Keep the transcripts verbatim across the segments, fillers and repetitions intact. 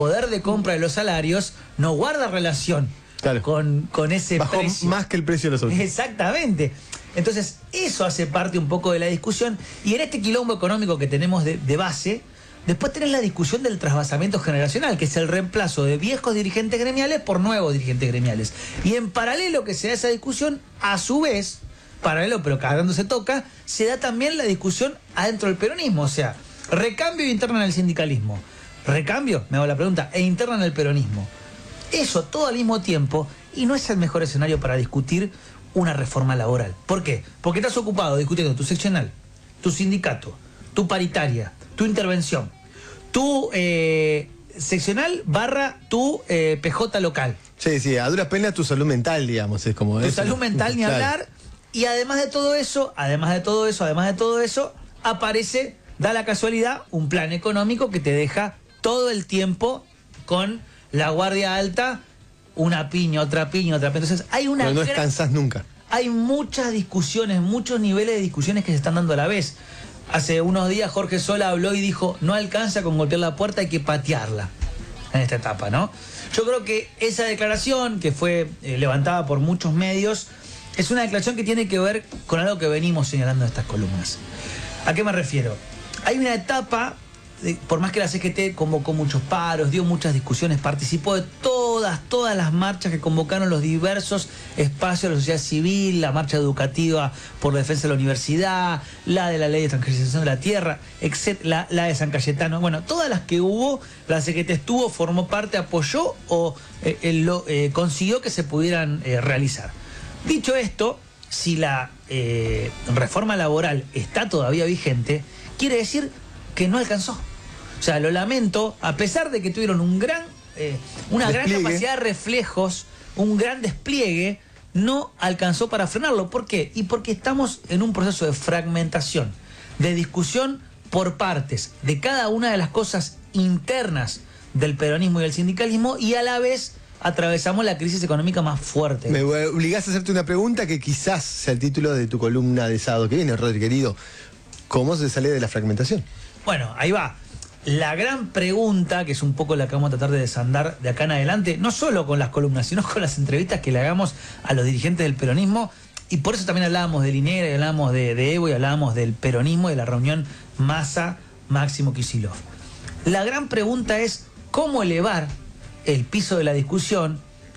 poder de compra de los salarios no guarda relación claro. con, con ese Bajó precio. más que el precio de los autos. Exactamente. Entonces, eso hace parte un poco de la discusión. Y en este quilombo económico que tenemos de, de base, después tenés la discusión del trasvasamiento generacional, que es el reemplazo de viejos dirigentes gremiales por nuevos dirigentes gremiales. Y en paralelo que se da esa discusión, a su vez, paralelo pero cada tanto se toca, se da también la discusión adentro del peronismo. O sea, recambio e interna en el sindicalismo. Recambio, me hago la pregunta, e interna en el peronismo. Eso todo al mismo tiempo, y no es el mejor escenario para discutir una reforma laboral. ¿Por qué? Porque estás ocupado discutiendo tu seccional, tu sindicato, tu paritaria, tu intervención, tu eh, seccional barra tu eh, P J local. Sí, sí, a duras penas tu salud mental, digamos, es como Tu eso. salud mental, ni claro. hablar. Y además de todo eso, además de todo eso, además de todo eso, aparece, da la casualidad, un plan económico que te deja todo el tiempo con la guardia alta, una piña, otra piña, otra piña. Entonces hay una... Pero no gran... descansas nunca. Hay muchas discusiones, muchos niveles de discusiones que se están dando a la vez. Hace unos días Jorge Sola habló y dijo, no alcanza con golpear la puerta, hay que patearla en esta etapa, ¿no? Yo creo que esa declaración, que fue eh, levantada por muchos medios, es una declaración que tiene que ver con algo que venimos señalando en estas columnas. ¿A qué me refiero? Hay una etapa... Por más que la C G T convocó muchos paros, dio muchas discusiones, participó de todas, todas las marchas que convocaron los diversos espacios de la sociedad civil, la marcha educativa por la defensa de la universidad, la de la ley de extranjerización de la tierra, etcétera, la, la de San Cayetano, bueno, todas las que hubo, la C G T estuvo, formó parte, apoyó o eh, eh, lo, eh, consiguió que se pudieran eh, realizar. Dicho esto, si la eh, reforma laboral está todavía vigente, quiere decir que no alcanzó. O sea, lo lamento, a pesar de que tuvieron un gran, eh, una despliegue. gran capacidad de reflejos, un gran despliegue, no alcanzó para frenarlo. ¿Por qué? Y porque estamos en un proceso de fragmentación, de discusión por partes de cada una de las cosas internas del peronismo y del sindicalismo, y a la vez atravesamos la crisis económica más fuerte. Me obligás a hacerte una pregunta que quizás sea el título de tu columna de sábado que viene, Rodri, querido. ¿Cómo se sale de la fragmentación? Bueno, ahí va. La gran pregunta, que es un poco la que vamos a tratar de desandar de acá en adelante, no solo con las columnas, sino con las entrevistas que le hagamos a los dirigentes del peronismo, y por eso también hablábamos de Linera, y hablábamos de, de Evo, y hablábamos del peronismo y de la reunión Massa-Máximo Kicillof. La gran pregunta es cómo elevar el piso de la discusión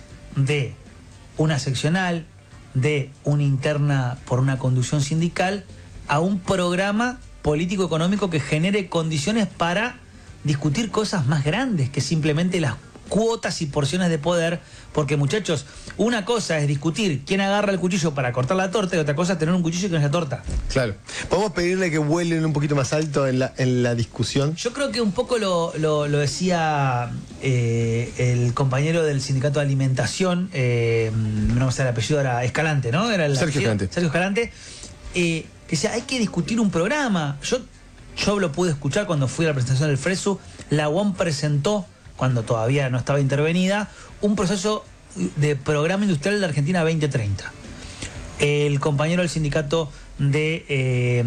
de una seccional, de una interna por una conducción sindical, a un programa político-económico que genere condiciones para discutir cosas más grandes que simplemente las cuotas y porciones de poder, porque muchachos, una cosa es discutir quién agarra el cuchillo para cortar la torta y otra cosa es tener un cuchillo que no es la torta. Claro. ¿Podemos pedirle que vuelen un poquito más alto en la, en la discusión? Yo creo que un poco lo, lo, lo decía eh, el compañero del sindicato de alimentación, eh, no sé el apellido, era Escalante, ¿no? Era el Sergio apellido, Escalante. Sergio Escalante. Eh, que decía, hay que discutir un programa. Yo, yo lo pude escuchar cuando fui a la presentación del Fresu. La U O M presentó, cuando todavía no estaba intervenida, un proceso de programa industrial de la Argentina veinte treinta. El compañero del sindicato de eh,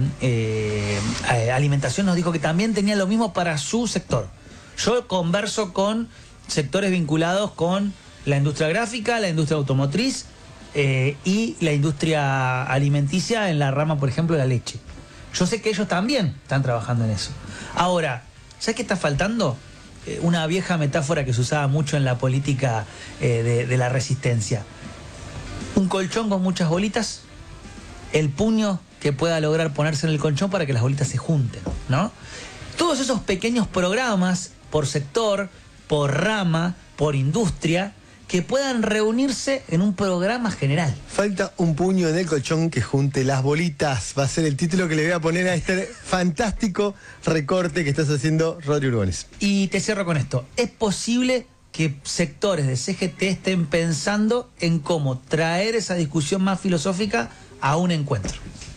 eh, alimentación nos dijo que también tenía lo mismo para su sector. Yo converso con sectores vinculados con la industria gráfica, la industria automotriz, Eh, y la industria alimenticia en la rama, por ejemplo, de la leche. Yo sé que ellos también están trabajando en eso. Ahora, ¿sabes qué está faltando? Eh, una vieja metáfora que se usaba mucho en la política eh, de, de la resistencia. Un colchón con muchas bolitas, el puño que pueda lograr ponerse en el colchón para que las bolitas se junten, ¿no? Todos esos pequeños programas por sector, por rama, por industria, que puedan reunirse en un programa general. Falta un puño en el colchón que junte las bolitas. Va a ser el título que le voy a poner a este fantástico recorte que estás haciendo, Rodri Urbones. Y te cierro con esto. Es posible que sectores de C G T estén pensando en cómo traer esa discusión más filosófica a un encuentro.